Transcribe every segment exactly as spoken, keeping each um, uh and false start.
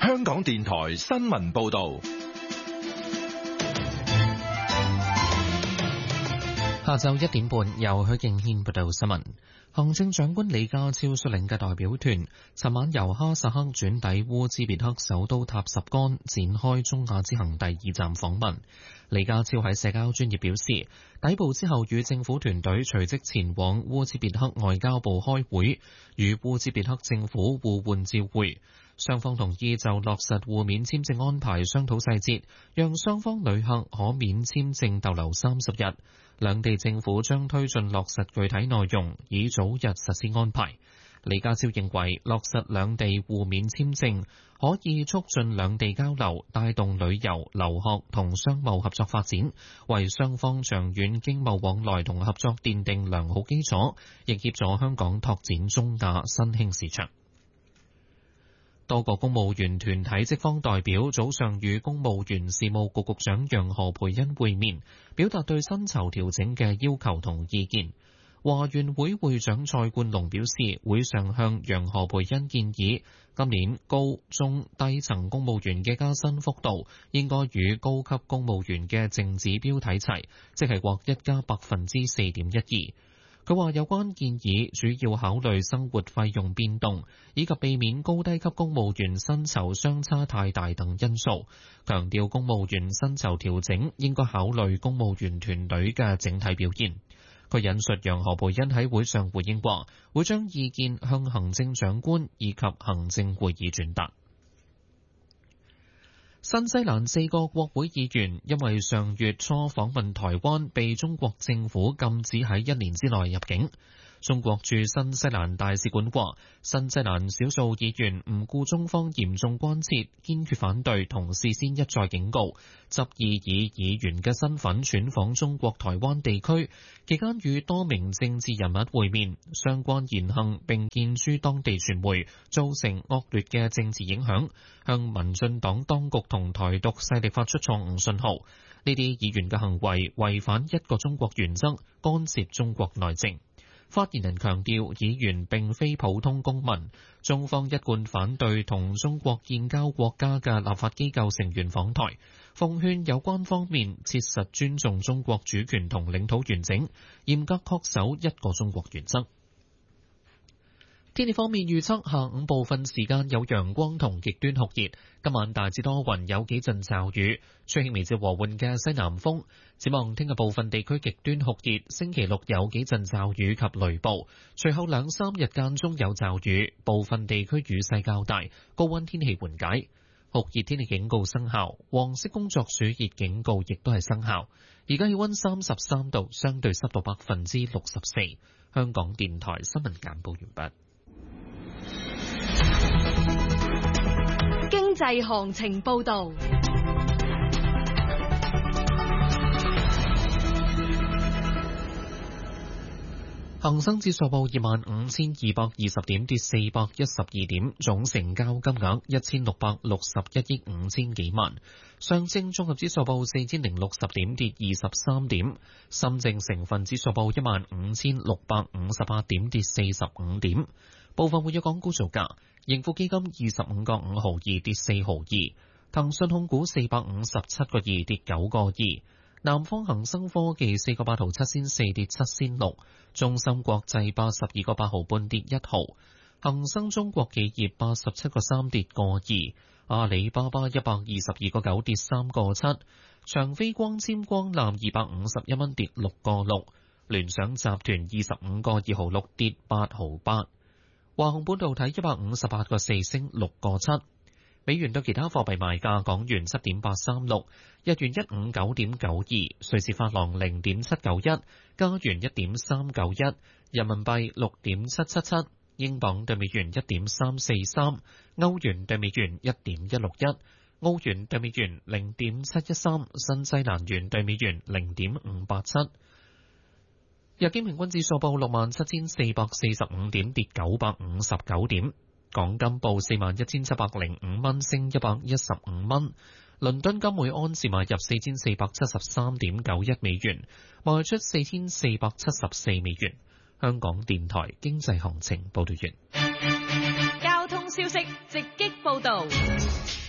香港電台新聞報道。 下晝一點半，由許敬軒報道新聞。行政長官李家超率領嘅代表團，尋晚由哈薩克轉抵烏茲別克首都塔什干，展開中亞之行第二站訪問。李家超喺社交專頁表示，抵埗之後與政府團隊隨即前往烏茲別克外交部開會，與烏茲別克政府互換照會。雙方同意就落實互免簽證安排商討細節，讓雙方旅客可免簽證逗留三十日。兩地政府將推進落實具體內容，以早日實施安排。李家超認為，落實兩地互免簽證可以促進兩地交流，帶動旅遊、留學同商貿合作發展，為雙方長遠經貿往來同合作奠定良好基礎，亦協助香港拓展中亞新興市場。多個公務員團體職方代表早上與公務員事務局局長楊何蓓茵會面，表達對薪酬調整嘅要求同意見。華員會會長蔡冠龍表示，會上向楊何蓓茵建議，今年高中低層公務員嘅加薪幅度應該與高級公務員嘅淨指標睇齊，即係獲一加百分之四點一二。佢話有關建議主要考慮生活費用變動，以及避免高低級公務員薪酬相差太大等因素，強調公務員薪酬調整應該考慮公務員團隊嘅整體表現。佢引述楊何蓓茵喺會上回應話，會將意見向行政長官以及行政會議轉達。新西蘭四個國會議員因為上月初訪問台灣，被中國政府禁止喺一年之內入境。中國駐新西蘭大使館話，新西蘭少數議員唔顧中方嚴重關切，堅決反對同事先一再警告，執意以議員嘅身份竄訪中國台灣地區，期間與多名政治人物會面，相關言行並見諸當地傳媒，造成惡劣嘅政治影響，向民進黨當局同台獨勢力發出錯誤信號。呢啲議員嘅行為違反一個中國原則，干涉中國內政。發言人強調，議員並非普通公民，中方一貫反對同中國建交國家嘅立法機構成員訪台，奉勸有關方面切實尊重中國主權同領土完整，嚴格恪守一個中國原則。天氣方面預測，下午部分時間有陽光同極端酷熱，今晚大致多雲，有幾陣驟雨，吹輕微至和緩嘅西南風。展望聽日部分地區極端酷熱，星期六有幾陣驟雨及雷暴，隨後兩三日間中有驟雨，部分地區雨勢較大，高溫天氣緩解。酷熱天氣警告生效，黃色工作暑熱警告亦都係生效。而家氣溫三十三度，相對濕度百分之六十四。香港電台新聞簡報完畢。 經濟行情報道。 恒生指數報二萬五千二百二十點，跌四百一十二點，總成交金額一千六百六十一億五千幾萬。上證綜合指數報四千零六十點，跌二十三點。深證成分指數報一萬五千六百五十八點，跌四十五點。部分活躍港股造價：盈富基金二十五個五毫二，跌四毫二；騰訊控股四百五十七個二，跌九個二；南方恒生科技四個八毫七仙四，跌七仙六；中芯國際八十二個八毫半，跌一毫；恒生中國企業八十七個三，跌個二；阿里巴巴一百二十二個九，跌三個七；長飛光纖光纜二百五十一蚊，跌六個六；聯想集團二十五個二毫六，跌八毫八。華虹半導體一百五十八個四，升六個七。美元對其他貨幣賣價：港元七點八三六，日元一五九點九二，瑞士法郎零點七九一，加元一點三九一，人民幣六點七七七，英鎊對美元一點三四三，歐元對美元一點一六一，澳元對美元零點七一三，新西蘭元對美元零點五八七。日經平均指數報六萬七千四百四十五點，跌九百五十九點。港金報四萬一千七百零五蚊，升一百一十五蚊。倫敦金每安士買入四千四百七十三點九一美元，賣出四千四百七十四美元。香港電台經濟行情報道完。 交通消息直擊報道。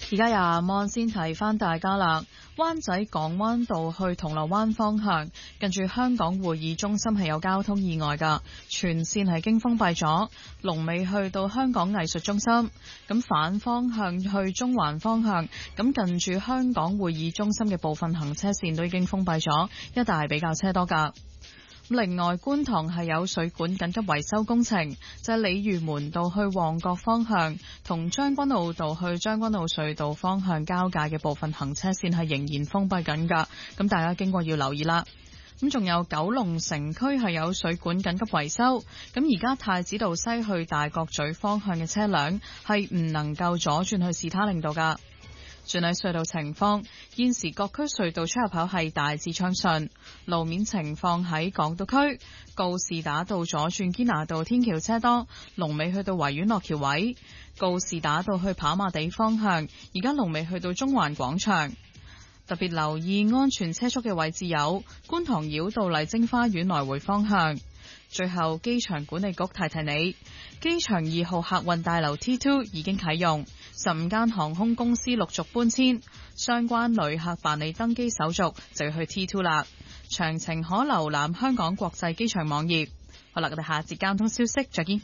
而家廿蚊先提翻大家啦，灣仔港灣道去銅鑼灣方向，近住香港會議中心係有交通意外㗎，全線係經封閉咗，龍尾去到香港藝術中心。咁反方向去中環方向，咁近住香港會議中心嘅部分行車線都已經封閉咗，一帶係比較車多㗎。另外，觀塘係有水管緊急維修工程，就係鯉魚門道去旺角方向同將軍澳道去將軍澳隧道方向交界嘅部分行車線係仍然封閉緊㗎，咁大家經過要留意啦。咁仲有九龍城區係有水管緊急維修，咁而家太子道西去大角咀方向嘅車輛係唔能夠左轉去士他令道㗎。轉喺隧道情況，現時各區隧道出入口係大致暢順。路面情況喺港島區，告士打道左轉堅拿道天橋車多，龍尾去到維園落橋位；告士打道去跑馬地方向，而家龍尾去到中環廣場。特別留意安全車速嘅位置有觀塘繞道麗晶花園來回方向。最後，機場管理局提提你，機場二號客運大樓 T二 已經啟用，十五間航空公司陸續搬遷，相關旅客辦理登機手續就要去 T二 啦。詳情可瀏覽香港國際機場網頁。好啦，我哋下節交通消息再見。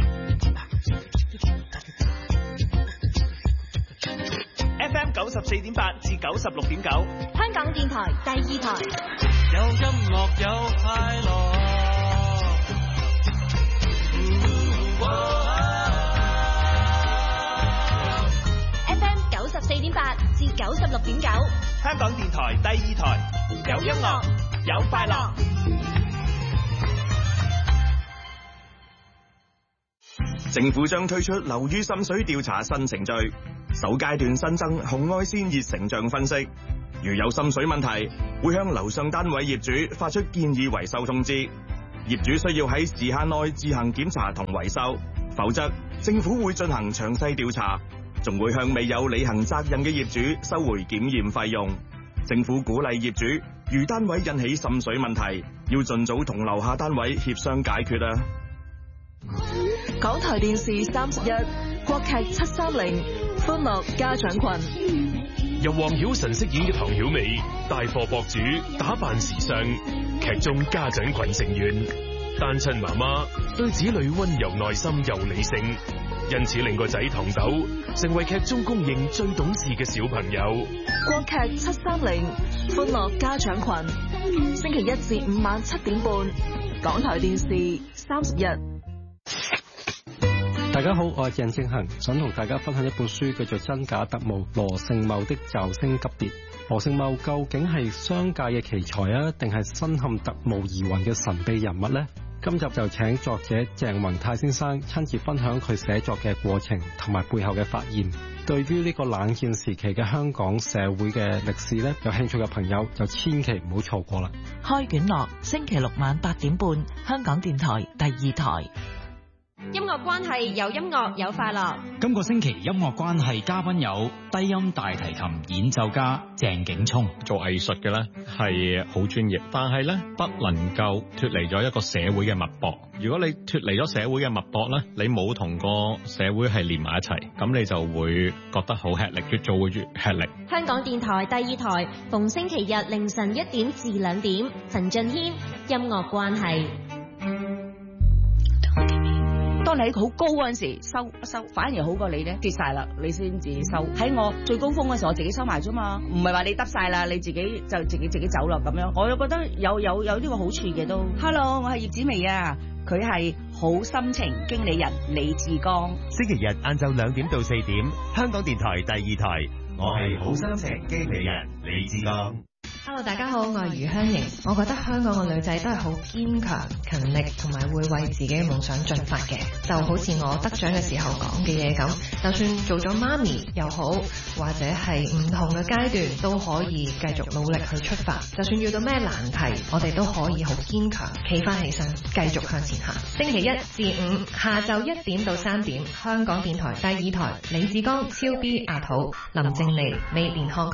F M 九十四點八至九十六點九， 香港電台第二台， 有音樂有快樂。 F M 九十四點八至九十六點九， 香港電台第二台，有音樂有快樂。 政府將推出樓宇滲水調查新程序，首階段新增紅外線熱成像分析。如有滲水問題，會向樓上單位業主發出建議維修通知。業主需要喺時限內自行檢查同維修，否則政府會進行詳細調查，仲會向未有履行責任嘅業主收回檢驗費用。政府鼓勵業主，如單位引起滲水問題，要盡早同樓下單位協商解決啊！ 港台電視三十一，國劇七三零，歡樂家長群。 由黃曉晨飾演嘅唐曉美，帶貨博主，打扮時尚。劇中家長群成員，單親媽媽對子女溫柔耐心又理性，因此令個仔唐豆成為劇中公認最懂事嘅小朋友。 國劇七三零，歡樂家長群，星期一至五晚七點半，港台電視三十一。 大家好，我係鄭正恒，想同大家分享一本書，叫做《真假特務：羅勝茂的驟升急跌》。羅勝茂究竟係商界嘅奇才啊，定係身陷特務疑雲嘅神秘人物呢？今集就請作者鄭宏泰先生親自分享佢寫作嘅過程同埋背後嘅發現。對於呢個冷戰時期嘅香港社會嘅歷史呢，有興趣嘅朋友就千祈唔好錯過啦。 開卷樂，星期六晚八點半，香港電台第二台。 音樂關係，有音樂有快樂。 今個星期音樂關係嘉賓有低音大提琴演奏家鄭景聰。 做藝術嘅咧係好專業，但係咧不能夠脫離咗一個社會嘅脈搏。如果你脫離咗社會嘅脈搏咧，你冇同個社會係連埋一齊，咁你就會覺得好吃力，越做會越吃力。 香港電台第二台，逢星期日凌晨一點至兩點，陳俊軒音樂關係。 當你喺好高嗰陣時收一收，反而好過你咧跌晒啦，你先自己收。喺我最高峰嗰時候，我自己收埋啫嘛，唔係話你得晒啦，你自己就自己自己走啦咁樣。我就覺得有有有呢個好處嘅都。Hello， 我係葉子薇啊，佢係好心情經理人李志剛。 星期日晏晝兩點到四點，香港電台第二台，我係好心情經理人李志剛。 Hello， 大家好，我係余香瑩。我覺得香港嘅女仔都係好堅強、勤力，同埋會為自己嘅夢想進發嘅。就好似我得獎嘅時候講嘅嘢咁，就算做咗媽咪又好，或者係唔同嘅階段，都可以繼續努力去出發。就算遇到咩難題，我哋都可以好堅強，企翻起身，繼續向前行。星期一至五下晝一點到三點，香港電台第二台，李志剛、超 B 阿土、林靜妮、美蓮 Hong Kong。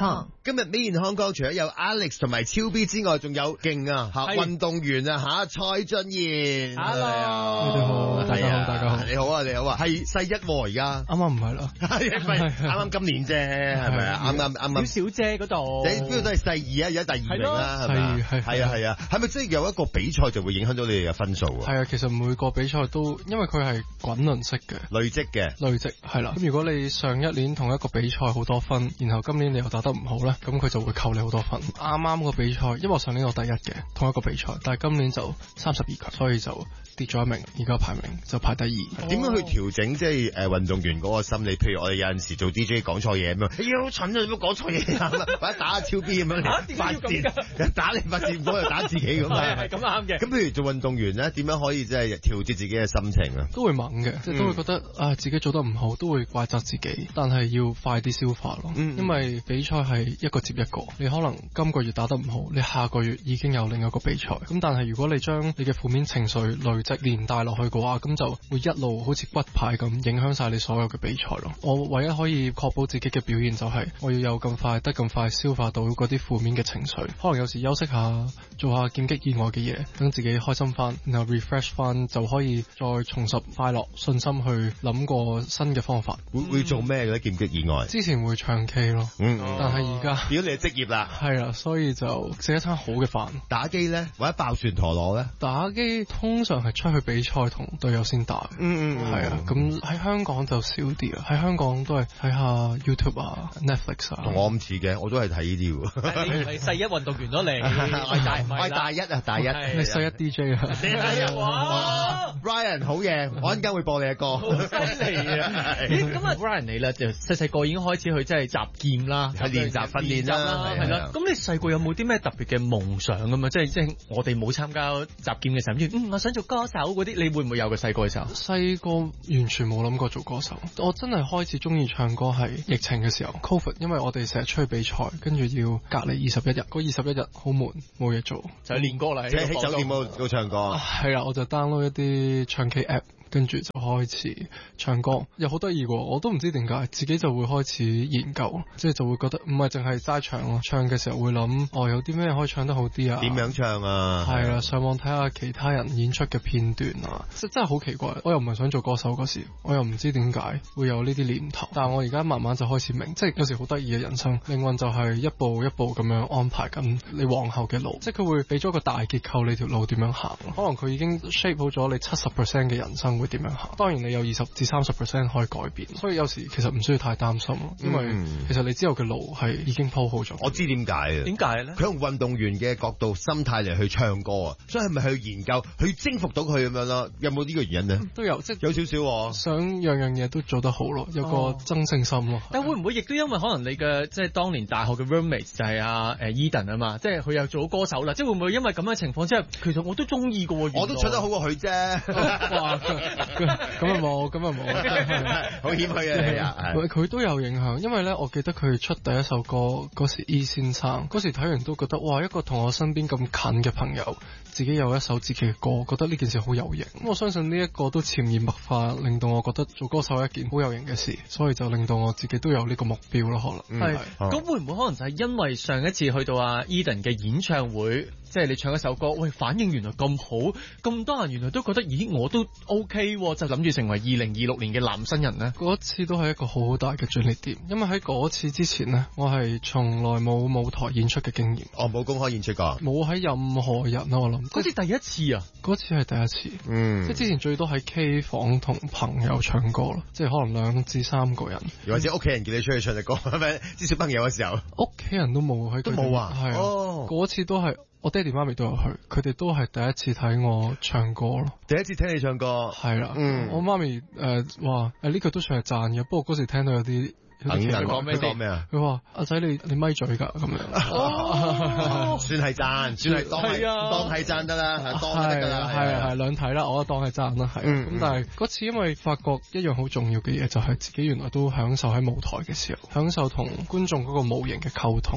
今日美健康除咗有 Alex 同埋超 B 之外，仲有勁啊嚇運動員啊嚇蔡俊彥。Hello， 你哋好，大家好，大家好。 你好啊，你好啊，係世一喎而家。 啱啱唔係啦， 係啱啱今年啫，係咪啊？啱啱啱啱。 小小姐嗰度， 你邊度都係世二啊，而家第二名啦，係咪啊？ 係係啊係啊，係咪即係有一個比賽就會影響到你哋嘅分數啊？ 係啊，其實每個比賽都因為佢係滾輪式嘅， 累積嘅， 累積係啦。咁如果你上一年同一個比賽好多分，然後今年你又打得唔好咧，咁佢就會扣你好多分。啱啱個比賽，因為我上年我第一嘅同一個比賽，但係今年就三十二強，所以就跌咗一名，而家排名就排第二。 點樣去調整即係誒運動員嗰個心理？譬如我哋有陣時做 D J 講錯嘢咁樣，哎呀好蠢啊！點解講錯嘢啊？或者打下超 B 咁樣發泄，打你發泄唔到又打自己咁啊？ 係咁啱嘅。 咁譬如做運動員咧，點樣可以即係調節自己嘅心情啊？ 都會猛嘅，即係都會覺得啊自己做得唔好，都會怪責自己，但係要快啲消化咯。嗯、因為比賽係一個接一個，你可能今個月打得唔好，你下個月已經有另一個比賽。咁但係如果你將你嘅負面情緒累積連帶落去嘅話，咁就會一路好似骨牌咁影響晒你所有嘅比賽咯。我唯一可以確保自己嘅表現就係我要有咁快得咁快消化到嗰啲負面嘅情緒，可能有時休息下，做下劍擊以外嘅嘢，等自己開心翻，然後 refresh 翻，就可以再重拾快樂信心去諗個新嘅方法。 會會做咩嘅劍擊以外？ 之前會唱 K 咯，嗯，但係而家如果你係職業啦， 係啦，所以就食一餐好嘅飯。 打機咧，或者爆旋陀螺咧？ 打機通常係出去比賽同隊友先打， 嗯嗯， 係啊，咁喺香港就少啲啊，喺香港都係睇下 YouTube 啊、Netflix 啊。 同我咁似嘅，我都係睇呢啲喎。 你唔係世一運動員咯，你係大唔係？ 係大一啊，大一， 你世一 D J 啊？ 係啊，哇 ！Ryan 好嘢，我陣間會播你嘅歌。 好犀利啊！咁啊 ，Ryan 你咧就細細個已經開始去即係習劍啦， 係練習訓練啦， 係啦。咁你細個有冇啲咩特別嘅夢想咁啊？即係即係我哋冇參加習劍嘅時候，嗯，我想做歌手嗰啲，你會唔會有個細個嘅時候？ 細個完全冇諗過做歌手，我真係開始中意唱歌係疫情嘅時候 ，Covid， 因為我哋成日出去比賽，跟住要隔離二十一日，嗰二十一日好悶，冇嘢做， 就係練歌啦， 即係喺酒店嗰度唱歌。 係啦，我就 download 一啲唱 K app。跟住就開始唱歌，又好得意喎！我都唔知點解，自己就會開始研究，即係就會覺得唔係淨係齋唱咯，唱嘅時候會諗，哦有啲咩可以唱得好啲啊？ 點樣唱啊？ 係啦，上網睇下其他人演出嘅片段啊，即真係好奇怪。我又唔係想做歌手嗰時，我又唔知點解會有呢啲念頭，但係我而家慢慢就開始明，即係有時好得意嘅人生，命運就係一步一步咁樣安排緊你往後嘅路，即係佢會俾咗個大結構，你條路點樣行，可能佢已經 shape 好咗你七十 percent 嘅人生會點樣行。當然你有二十至三十 percent 可以改變，所以有時其實唔需要太擔心，因為其實你之後嘅路係已經鋪好咗。 我知點解啊？ 點解咧？ 佢用運動員嘅角度、心態嚟去唱歌啊，所以係咪去研究、去征服到佢咁樣咯？有冇呢個原因呢？ 都有，即係有少少想樣樣嘢都做得好咯，有個爭勝心咯。 哦、但會唔會亦都因為可能你嘅即係當年大學嘅 roommate 就係阿誒 Eden 啊嘛，即係佢又做歌手啦，即係會唔會因為咁嘅情況之下，其實我都中意嘅喎， 我都唱得好過佢啫。 哇！咁啊冇，咁啊冇， 好謙虛啊你啊！ 佢都有影響，因為咧，我記得佢出第一首歌嗰時 E 先生嗰時睇完都覺得哇，一個同我身邊咁近嘅朋友，自己有一首自己嘅歌，覺得呢件事好有型。咁我相信呢一個都潛移默化，令到我覺得做歌手係一件好有型嘅事，所以就令到我自己都有呢個目標咯。可能係， 咁會唔會可能就係因為上一次去到阿 Eden 嘅演唱會？即係你唱一首歌，喂，反應原來咁好，咁多人原來都覺得，咦，我都 OK 喎，就諗住成為二零二六年嘅男新人呢。 嗰次都係一個好好大嘅轉捩點，因為喺嗰次之前呢，我係從來冇舞台演出嘅經驗。 哦，冇公開演出過， 冇喺任何人咯，我諗。 嗰次第一次啊， 嗰次係第一次。 嗯， 即係之前最多喺 K 房同朋友唱歌咯，即係可能兩至三個人， 又或者屋企人叫你出去唱隻歌，係咪？啲小朋友嘅時候， 屋企人都冇喺， 都冇啊， 係啊， 哦， 嗰次都係。我爹哋媽咪都有去，佢哋都係第一次睇我唱歌咯。 第一次聽你唱歌， 係啦。 嗯， 我媽咪誒話誒呢句都算係讚嘅，不過嗰時聽到有啲有啲奇怪。 佢講咩？講咩啊？ 佢話阿仔你你咪嘴㗎咁樣。 哦，算係讚，算係當係當係讚得啦，係當得㗎啦， 係係兩睇啦，我當係讚啦，係。咁但係嗰次因為發覺一樣好重要嘅嘢，就係自己原來都享受喺舞台嘅時候，享受同觀眾嗰個無形嘅溝通。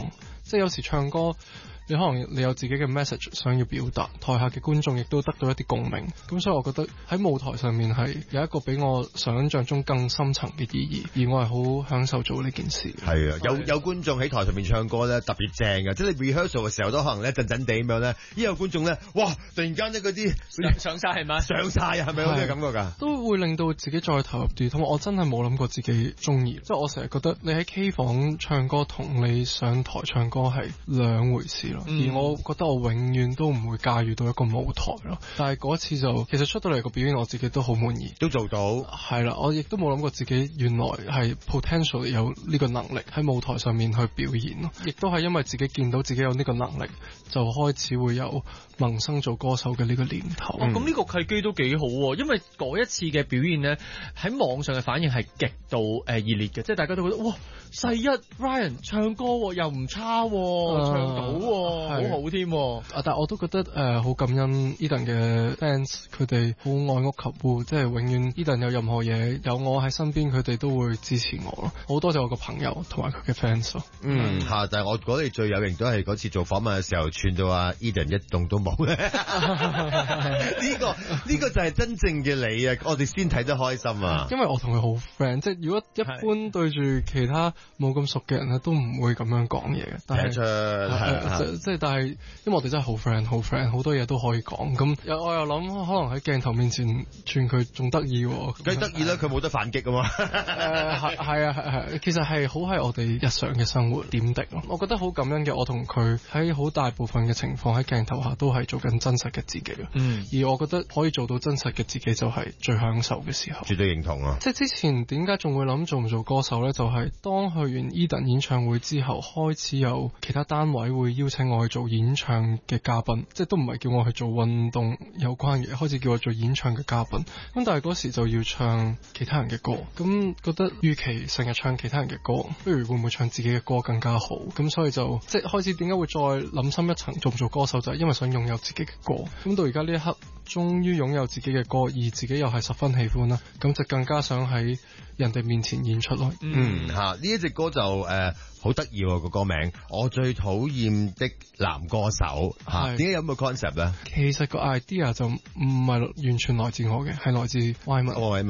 即係有時唱歌。你可能你有自己嘅 message 想要表達，台下嘅觀眾亦都得到一啲共鳴，咁所以我覺得喺舞台上面係有一個比我想象中更深層嘅意義，而我係好享受做呢件事。 係啊，有有觀眾喺台上面唱歌咧特別正嘅，即係你 rehearsal 嘅時候都可能咧震震地咁樣咧，依有觀眾咧，哇！突然間咧嗰啲上晒係咪？ 上晒啊，係咪有呢個感覺㗎？ 都會令到自己再投入啲，同埋我真係冇諗過自己中意，即係我成日覺得你喺 K 房唱歌同你上台唱歌係兩回事咯，嗯、而我覺得我永遠都唔會駕馭到一個舞台咯。但係嗰一次就其實出到嚟個表演我自己都好滿意， 都做到。 係啦，我亦都冇諗過自己原來係 potential 有呢個能力喺舞台上面去表演咯，亦都係因為自己見到自己有呢個能力，就開始會有萌生做歌手嘅呢個念頭。 咁呢、嗯哦、個契機都幾好喎，因為嗰一次嘅表演呢，喺網上嘅反應係極度誒熱烈嘅，即係大家都覺得哇，世一 Ryan 唱歌又唔差，呃、唱到好好添。啊， 但係我都覺得誒好、呃、感恩 Edan 嘅 fans， 佢哋好愛屋及烏，即係永遠 Edan 有任何嘢有我喺身邊，佢哋都會支持我咯。好多謝我個朋友同埋佢嘅 fans 咯。 嗯，嚇、嗯！但係我覺得你最有型都係嗰次做訪問嘅時候，串到阿 Edan 一動都冇咧。呢個呢個就係真正嘅你啊！我哋先睇得開心啊！ 因為我同佢好 friend， 即係如果一般對住其他冇咁熟嘅人咧，都唔會咁樣講嘢嘅。但係即係但係。因為我哋真係好 friend， 好 friend， 好多嘢都可以講。咁又我又諗，可能喺鏡頭面前串佢仲得意， 梗係得意啦！佢冇得反擊㗎嘛。 誒係係啊係係，其實係好係我哋日常嘅生活點滴咯。我覺得好感恩嘅，我同佢喺好大部分嘅情況喺鏡頭下都係做緊真實嘅自己咯。嗯，而我覺得可以做到真實嘅自己就係最享受嘅時候。 絕對認同啊！ 即係之前點解仲會諗做唔做歌手咧？就係、是、當去完 Edan 演唱會之後，開始有其他單位會邀請我去做演唱嘅嘉賓，即係都唔係叫我去做運動有關嘅，開始叫我做演唱嘅嘉賓。咁但係嗰時就要唱其他人嘅歌，咁覺得與其成日唱其他人嘅歌，不如會唔會唱自己嘅歌更加好？咁所以就即係開始點解會再諗深一層做唔做歌手，就係因為想擁有自己嘅歌。咁到而家呢一刻，終於擁有自己嘅歌，而自己又係十分喜歡啦，咁就更加想喺人哋面前演出咯。 嗯，吓呢一隻歌就誒好得意個歌名，我最討厭的男歌手吓，點解有咁嘅 concept 咧？ 其實個 idea 就唔係完全來自我嘅，係來自 Wyman。